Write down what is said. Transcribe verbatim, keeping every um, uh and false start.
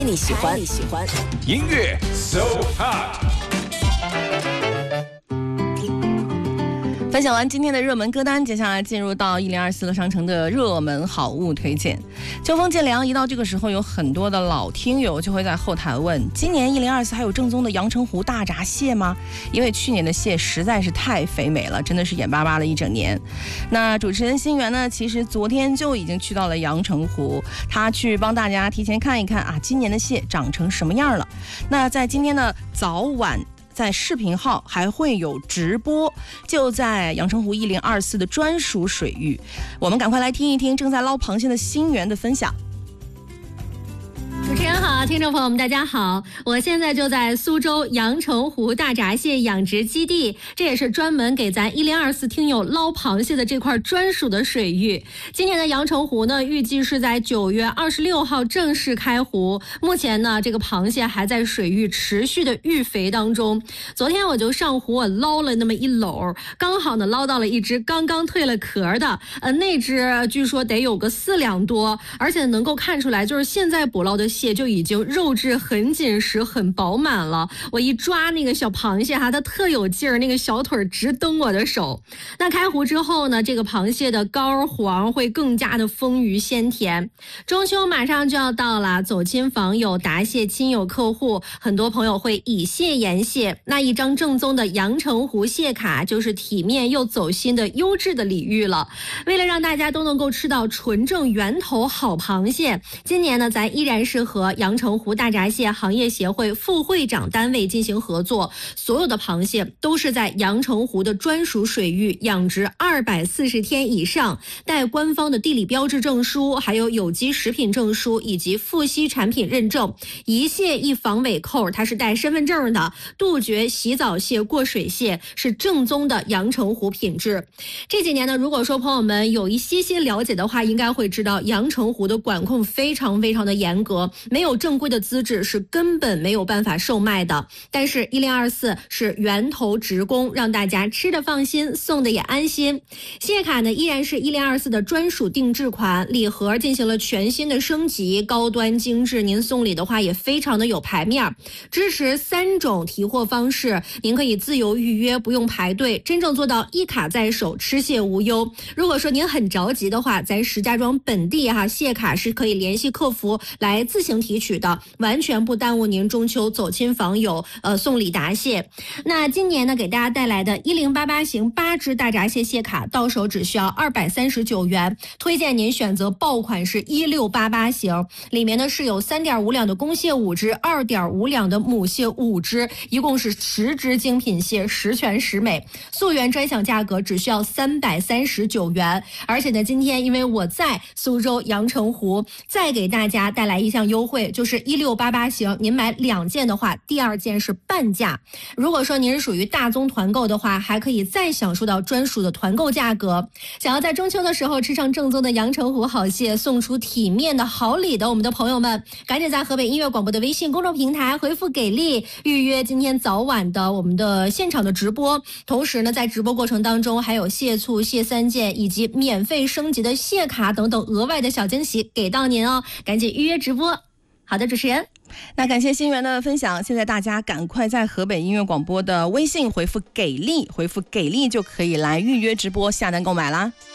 你喜欢，你喜欢音乐 So Hot。 分享完今天的热门歌单，接下来进入到一零二四乐商城的热门好物推荐。秋风渐凉，一到这个时候，有很多的老听友就会在后台问：今年一零二四还有正宗的阳澄湖大闸蟹吗？因为去年的蟹实在是太肥美了，真的是眼巴巴了一整年。那主持人心源呢，其实昨天就已经去到了阳澄湖，他去帮大家提前看一看啊，今年的蟹长成什么样了。那在今天的早晚，在视频号还会有直播，就在阳澄湖一零二四的专属水域，我们赶快来听一听正在捞螃蟹的心源的分享。 主持人好，听众朋友们大家好，我现在就在苏州阳澄湖大闸蟹养殖基地，这也是专门给咱一零二四听友捞螃蟹的这块专属的水域。今年的阳澄湖呢，预计是在九月二十六号正式开湖，目前呢这个螃蟹还在水域持续的育肥当中。昨天我就上湖，我捞了那么一篓，刚好呢捞到了一只刚刚蜕了壳的，呃那只据说得有个四两多，而且能够看出来就是现在捕捞的蟹就已经肉质很紧实很饱满了，我一抓那个小螃蟹哈，它特有劲儿，那个小腿直蹬我的手。那开湖之后呢，这个螃蟹的膏黄会更加的丰腴鲜甜。中秋马上就要到了，走亲访友答谢亲友客户，很多朋友会以蟹言蟹，那一张正宗的阳澄湖蟹卡就是体面又走心的优质的礼遇了。为了让大家都能够吃到纯正源头好螃蟹，今年呢咱依然是和阳澄湖大闸蟹行业协会副会长单位进行合作，所有的螃蟹都是在阳澄湖的专属水域养殖二百四十天以上，带官方的地理标志证书，还有有机食品证书以及富硒产品认证，一蟹一防尾扣，它是带身份证的，杜绝洗澡蟹过水蟹，是正宗的阳澄湖品质。这几年呢，如果说朋友们有一些些了解的话，应该会知道阳澄湖的管控非常非常的严格，没有正规的资质是根本没有办法售卖的。但是一零二四是源头直供，让大家吃的放心，送的也安心。蟹卡呢依然是一零二四的专属定制款，礼盒进行了全新的升级，高端精致，您送礼的话也非常的有排面。支持三种提货方式，您可以自由预约，不用排队，真正做到一卡在手，吃蟹无忧。如果说您很着急的话，咱石家庄本地哈蟹卡是可以联系客服来自行提取的，完全不耽误您中秋走亲访友呃送礼答谢。那今年呢给大家带来的一零八八型八只大闸蟹蟹卡，到手只需要二百三十九元，推荐您选择爆款是一六八八型，里面呢是有三点五两的公蟹五只，二点五两的母蟹五只，一共是十只精品蟹，十全十美。溯源专享价格只需要三百三十九元，而且呢今天因为我在苏州阳澄湖，再给大家带来一项优惠，就是一六八八型，您买两件的话，第二件是半价。如果说您是属于大宗团购的话，还可以再享受到专属的团购价格。想要在中秋的时候吃上正宗的阳澄湖好蟹，送出体面的好礼的我们的朋友们，赶紧在河北音乐广播的微信公众平台回复给力，预约今天早晚的我们的现场的直播。同时呢，在直播过程当中还有蟹醋、蟹三件以及免费升级的蟹卡等等额外的小惊喜给到您哦，赶紧预约直播。好的，主持人， 那感谢心源的分享。现在大家赶快在河北音乐广播的微信回复给力，回复给力就可以来预约直播下单购买啦。